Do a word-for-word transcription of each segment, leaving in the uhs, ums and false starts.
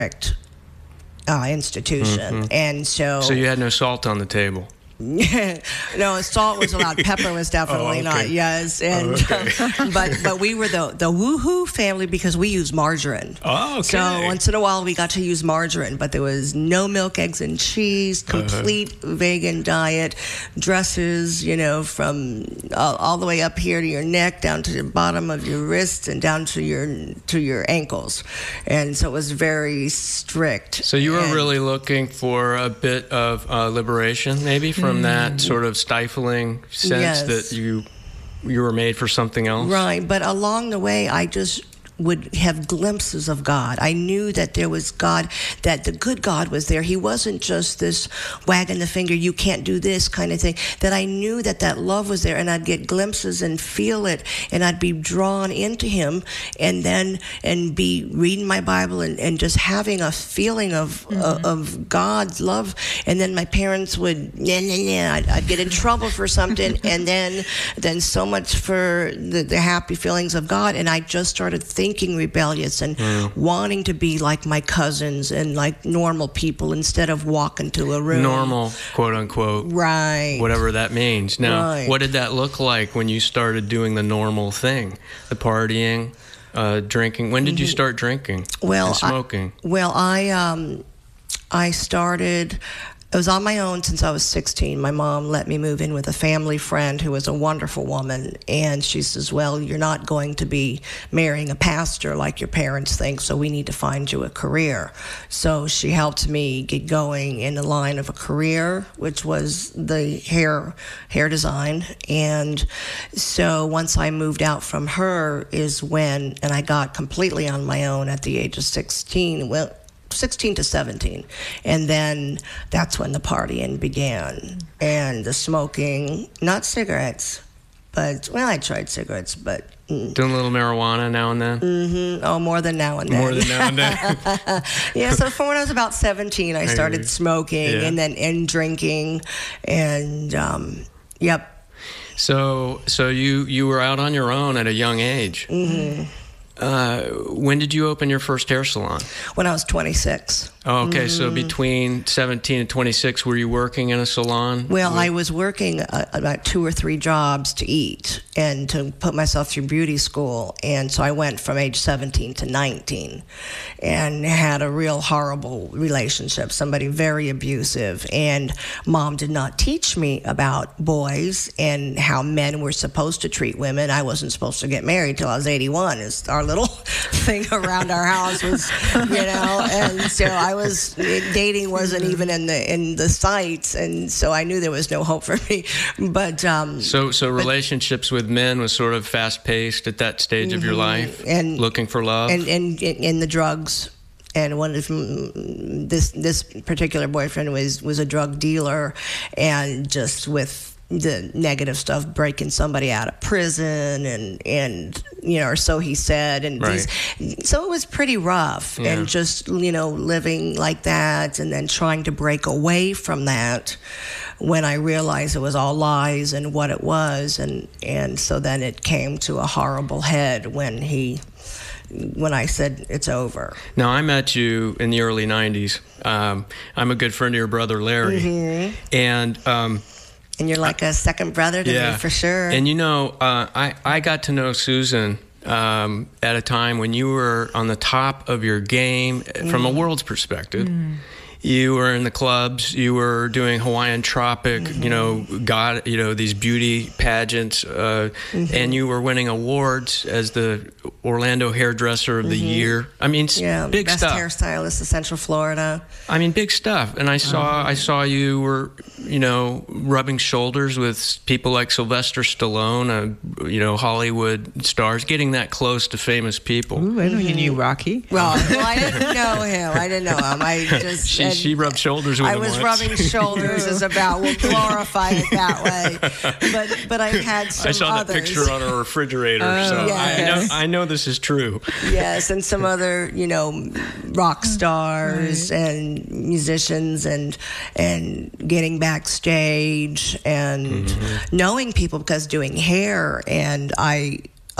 uh, institution, mm-hmm. and so so you had no salt on the table. No, salt was allowed. Pepper was definitely oh, okay. not. Yes, and oh, okay. but but we were the the woohoo family because we used margarine. Oh, okay. So once in a while we got to use margarine, but there was no milk, eggs, and cheese. Complete uh-huh. vegan diet. Dresses, you know, from all, all the way up here to your neck, down to the bottom of your wrists, and down to your to your ankles, and so it was very strict. So you were and, really looking for a bit of uh, liberation, maybe from. From that sort of stifling sense yes. that you you were made for something else? Right, but along the way, I just would have glimpses of God. I knew that there was God, that the good God was there. He wasn't just this wagging the finger, you can't do this kind of thing. That I knew that that love was there, and I'd get glimpses and feel it, and I'd be drawn into him, and then and be reading my Bible and, and just having a feeling of mm-hmm. uh, of God's love. And then my parents would, nah, nah, nah, I'd, I'd get in trouble for something, and then then so much for the, the happy feelings of God, and I just started thinking Thinking rebellious and mm. wanting to be like my cousins and like normal people instead of walking to a room. Normal, quote unquote. Right. Whatever that means. Now, right. what did that look like when you started doing the normal thing? The partying, uh, drinking. When did mm-hmm. you start drinking well, and smoking? I, well, I, um, I started... I was on my own since I was sixteen. My mom let me move in with a family friend who was a wonderful woman, and she says, well, you're not going to be marrying a pastor like your parents think, so we need to find you a career. So she helped me get going in the line of a career, which was the hair hair design. And so once I moved out from her is when, and I got completely on my own at the age of sixteen. Well, sixteen to seventeen, and then that's when the partying began and the smoking. Not cigarettes, but well, I tried cigarettes, but mm. doing a little marijuana now and then. Mm-hmm. Oh, more than now and then. More than now and then. Yeah. So from when I was about seventeen, I started smoking yeah. and then and drinking, and um, yep. So so you you were out on your own at a young age. Mm-hmm. Uh, when did you open your first hair salon? When I was twenty-six. Oh, okay, mm-hmm. So between seventeen and twenty-six, were you working in a salon? Well, I was working uh, about two or three jobs to eat and to put myself through beauty school. And so I went from age seventeen to nineteen and had a real horrible relationship, somebody very abusive. And Mom did not teach me about boys and how men were supposed to treat women. I wasn't supposed to get married till I was eighty-one. Is our little thing around our house was, you know, and so I was, dating wasn't even in the in the sights, and so I knew there was no hope for me. But um, so so but, relationships with men was sort of fast paced at that stage mm-hmm. of your life, and looking for love, and and in the drugs. And one of this this particular boyfriend was was a drug dealer, and just with the negative stuff, breaking somebody out of prison, and and you know, or so he said, and right. these, so it was pretty rough, yeah. and just you know living like that, and then trying to break away from that. When I realized it was all lies and what it was, and and so then it came to a horrible head when he. When I said it's over. Now, I met you in the early nineties. Um, I'm a good friend of your brother, Larry. Mm-hmm. And um, and you're like a second brother to yeah. me, for sure. And you know, uh, I, I got to know Susan um, at a time when you were on the top of your game mm. from a world's perspective. Mm. You were in the clubs. You were doing Hawaiian Tropic, mm-hmm. you know, God, you know, these beauty pageants, uh, mm-hmm. and you were winning awards as the Orlando Hairdresser of the mm-hmm. Year. I mean, yeah, big best stuff. Best hairstylist of Central Florida. I mean, big stuff. And I saw, oh. I saw you were, you know, rubbing shoulders with people like Sylvester Stallone, uh, you know, Hollywood stars, getting that close to famous people. Ooh, I know mm-hmm. you knew Rocky. Well, well, I didn't know him. I didn't know him. I just. she, she rubbed shoulders with I him was once. rubbing shoulders is about, we'll glorify it that way. But but I've had some I saw others. the picture on our refrigerator, oh, so yes. I know I know this is true. Yes, and some other, you know, rock stars right. and musicians, and and getting backstage and mm-hmm. knowing people, because doing hair, and I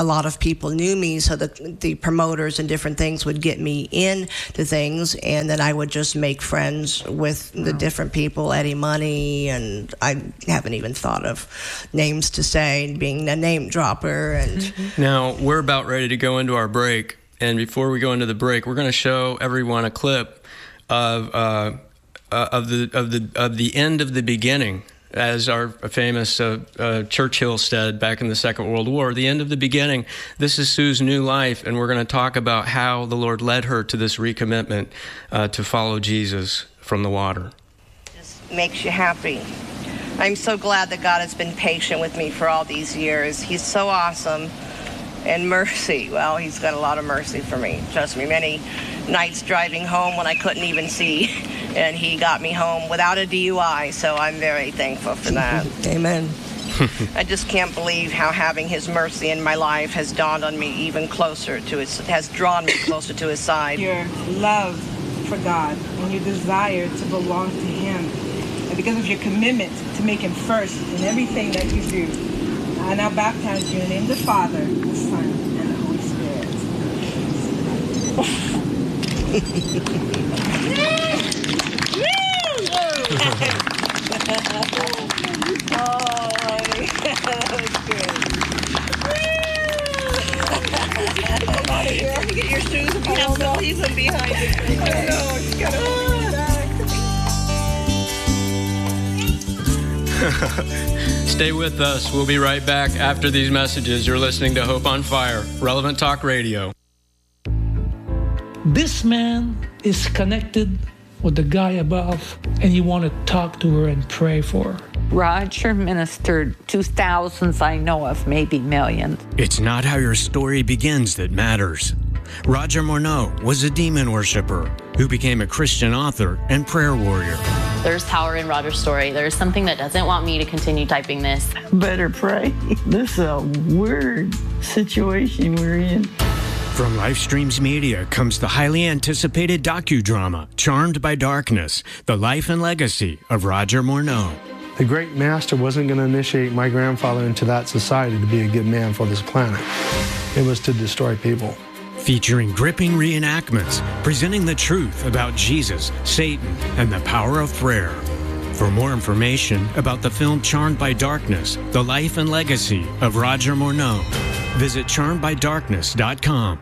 a lot of people knew me, so the the promoters and different things would get me into things, and then I would just make friends with the different people, Eddie Money, and I haven't even thought of names to say, being a name dropper. And now we're about ready to go into our break, and before we go into the break, we're going to show everyone a clip of uh, uh, of the of the of the end of the beginning. As our famous uh, uh, Churchill said back in the Second World War, the end of the beginning. This is Sue's new life, and we're going to talk about how the Lord led her to this recommitment uh, to follow Jesus from the water. Just makes you happy. I'm so glad that God has been patient with me for all these years. He's so awesome. And mercy, well, he's got a lot of mercy for me. Trust me, many nights driving home when I couldn't even see, and he got me home without a D U I, so I'm very thankful for that. Amen. I just can't believe how having his mercy in my life has dawned on me even closer to his, has drawn me closer to his side. Your love for God and your desire to belong to him, and because of your commitment to make him first in everything that you do, I now baptize you in the name of the Father, the Son, and the Holy Spirit. Oh, honey. That was good. Come out of here. Get your shoes and pants and leave them behind you. I know, it's got to Stay with us. We'll be right back after these messages. You're listening to Hope on Fire, Relevant Talk Radio. This man is connected with the guy above, and you want to talk to her and pray for her. Roger ministered to thousands I know of, maybe millions. It's not how your story begins that matters. Roger Morneau was a demon worshiper who became a Christian author and prayer warrior. There's power in Roger's story. There's something that doesn't want me to continue typing this. Better pray. This is a weird situation we're in. From Lifestreams Media comes the highly anticipated docudrama, Charmed by Darkness, the life and legacy of Roger Morneau. The great master wasn't going to initiate my grandfather into that society to be a good man for this planet. It was to destroy people. Featuring gripping reenactments, presenting the truth about Jesus, Satan, and the power of prayer. For more information about the film Charmed by Darkness, the life and legacy of Roger Morneau, visit charmed by darkness dot com.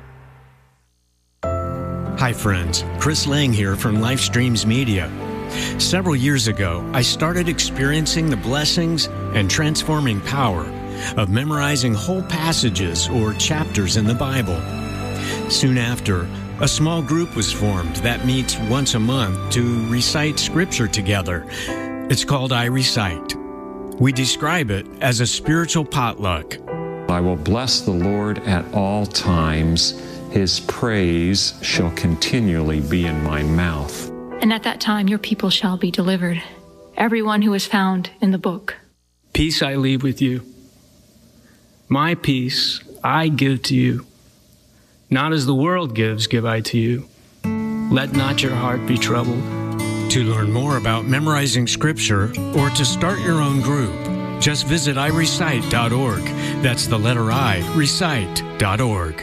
Hi friends, Chris Lang here from Lifestreams Media. Several years ago, I started experiencing the blessings and transforming power of memorizing whole passages or chapters in the Bible. Soon after, a small group was formed that meets once a month to recite scripture together. It's called I Recite. We describe it as a spiritual potluck. I will bless the Lord at all times. His praise shall continually be in my mouth. And at that time your people shall be delivered, everyone who is found in the book. Peace I leave with you. My peace I give to you. Not as the world gives, give I to you. Let not your heart be troubled. To learn more about memorizing scripture or to start your own group, just visit i recite dot org. That's the letter I, recite dot org.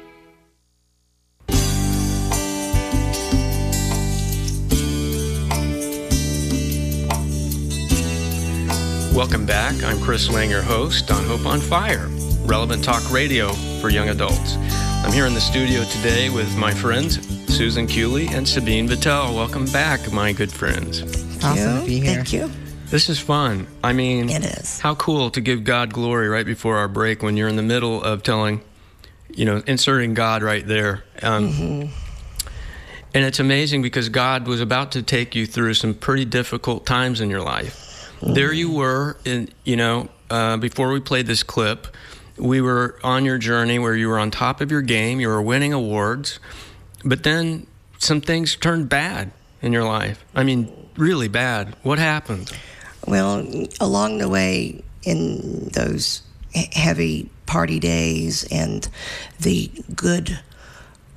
Welcome back. I'm Chris Lang, your host on Hope on Fire, Relevant Talk Radio for young adults. I'm here in the studio today with my friends, Susan Cooley and Sabine Vittel. Welcome back, my good friends. Awesome to be here. Thank you. This is fun. I mean, it is. How cool to give God glory right before our break when you're in the middle of telling, you know, inserting God right there. Um, mm-hmm. And it's amazing because God was about to take you through some pretty difficult times in your life. Mm-hmm. There you were, in, you know, uh, before we played this clip, we were on your journey where you were on top of your game, you were winning awards, but then some things turned bad in your life. I mean, really bad. What happened? Well, along the way, in those heavy party days and the good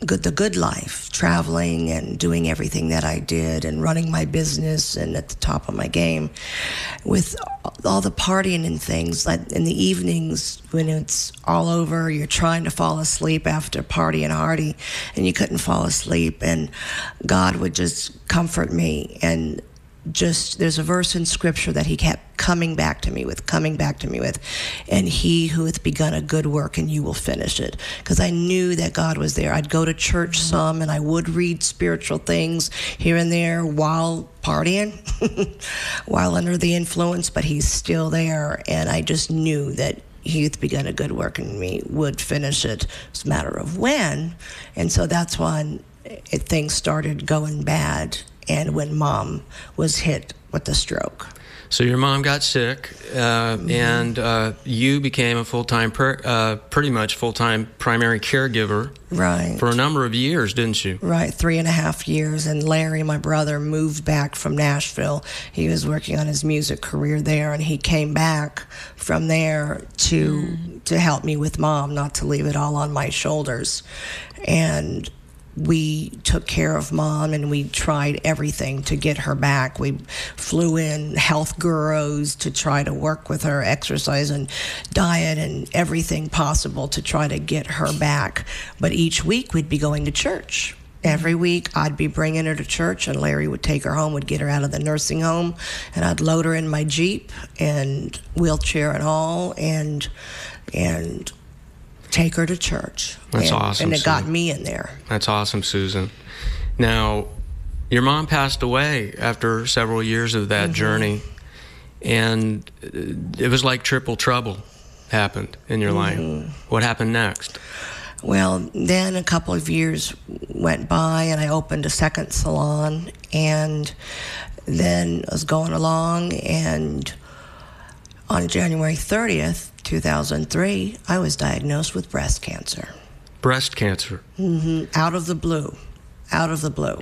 good, the good life, traveling and doing everything that I did and running my business and at the top of my game, with all the partying and things. Like in the evenings when it's all over, you're trying to fall asleep after party and hardy, and you couldn't fall asleep, and God would just comfort me. And just, there's a verse in scripture that he kept coming back to me with, coming back to me with, and he who hath begun a good work and you will finish it. Because I knew that God was there. I'd go to church some, and I would read spiritual things here and there while partying, while under the influence, but he's still there. And I just knew that he hath begun a good work in me would finish it. It's a matter of when. And so that's when it, things started going bad, and when Mom was hit with the stroke. So your mom got sick, uh, mm-hmm. and uh, you became a full-time, per, uh, pretty much full-time primary caregiver. Right. For a number of years, didn't you? Right, three and a half years. And Larry, my brother, moved back from Nashville. He was working on his music career there, and he came back from there to mm. to help me with Mom, not to leave it all on my shoulders. And we took care of Mom, and we tried everything to get her back. We flew in health gurus to try to work with her, exercise and diet and everything possible to try to get her back. But each week we'd be going to church. Every week I'd be bringing her to church, and Larry would take her home, would get her out of the nursing home, and I'd load her in my Jeep and wheelchair and all, and and take her to church. That's and, awesome, And it Susan. got me in there. That's awesome, Susan. Now, your mom passed away after several years of that mm-hmm. journey, and it was like triple trouble happened in your mm-hmm. life. What happened next? Well, then a couple of years went by, and I opened a second salon, and then I was going along, and on January thirtieth, two thousand three, I was diagnosed with breast cancer. Breast cancer? Mm-hmm. Out of the blue. Out of the blue.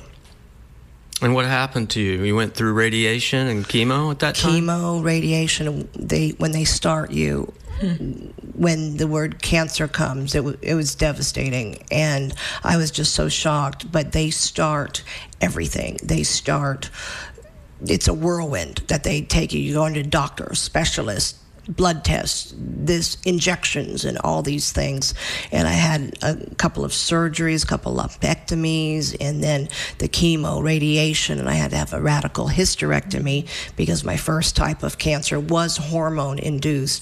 And what happened to you? You went through radiation and chemo at that time? Chemo, radiation. They when they start you, hmm. when the word cancer comes, it, w- it was devastating. And I was just so shocked. But they start everything. They start... It's a whirlwind that they take you. You go into a doctor, specialist, blood tests, this injections, and all these things. And I had a couple of surgeries, a couple of lumpectomies, and then the chemo, radiation, and I had to have a radical hysterectomy because my first type of cancer was hormone-induced.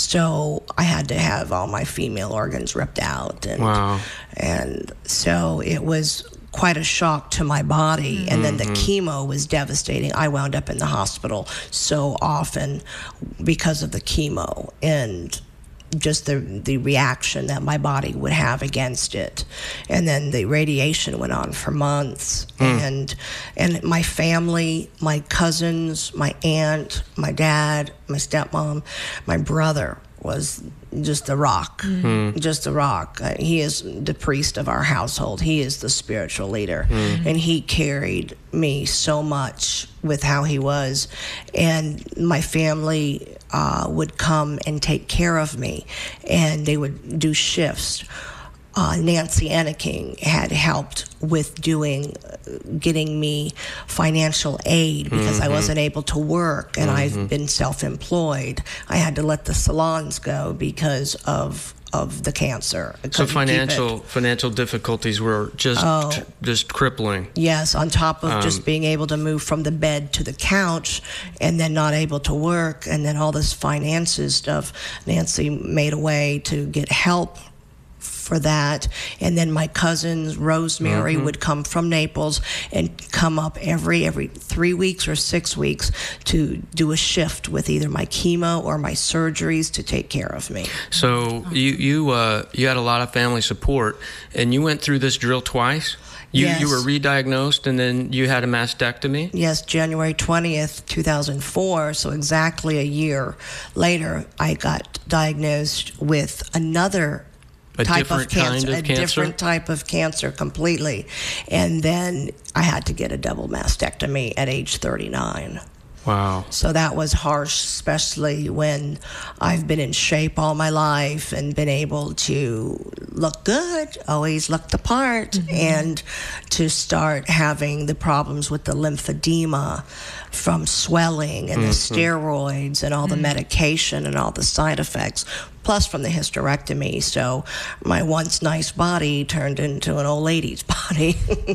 So I had to have all my female organs ripped out. And, wow. And so it was quite a shock to my body. Mm-hmm. And then the chemo was devastating. I wound up in the hospital so often because of the chemo and just the the reaction that my body would have against it. And then the radiation went on for months. Mm. And and my family, my cousins, my aunt, my dad, my stepmom, my brother was just a rock, mm-hmm. just a rock. Uh, he is the priest of our household. He is the spiritual leader. Mm-hmm. And he carried me so much with how he was. And my family uh, would come and take care of me, and they would do shifts. Uh, Nancy Enneking had helped with doing, uh, getting me financial aid because mm-hmm. I wasn't able to work, and mm-hmm. I've been self-employed. I had to let the salons go because of of the cancer. So financial financial difficulties were just oh, t- just crippling. Yes, on top of um, just being able to move from the bed to the couch, and then not able to work, and then all this finances stuff. Nancy made a way to get help for that. And then my cousins, Rosemary, mm-hmm. would come from Naples and come up every every three weeks or six weeks to do a shift with either my chemo or my surgeries to take care of me. So you you uh, you had a lot of family support, and you went through this drill twice? You, yes. you were re-diagnosed, and then you had a mastectomy? Yes, January twentieth, two thousand four, so exactly a year later, I got diagnosed with another A type of different cancer, kind of a cancer? different type of cancer completely. And then I had to get a double mastectomy at age thirty-nine. Wow. So that was harsh, especially when I've been in shape all my life and been able to look good, always look the part, mm-hmm. and to start having the problems with the lymphedema from swelling and mm-hmm. the steroids and all mm-hmm. the medication and all the side effects, plus from the hysterectomy. So my once nice body turned into an old lady's body.